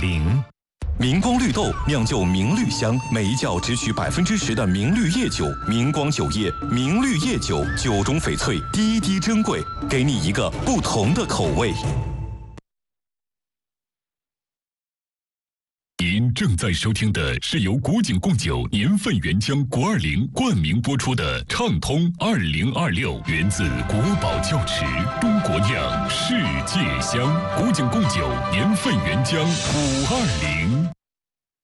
220。明光绿豆酿就明绿香，每一窖只取10%的明绿叶酒。明光酒业明绿叶酒，酒中翡翠，滴滴珍贵，给你一个不同的口味。 您正在收听的是由古井贡酒年份原浆国20冠名播出的《畅通2026》，源自国宝窖池，中国酿，世界香。古井贡酒年份原浆520。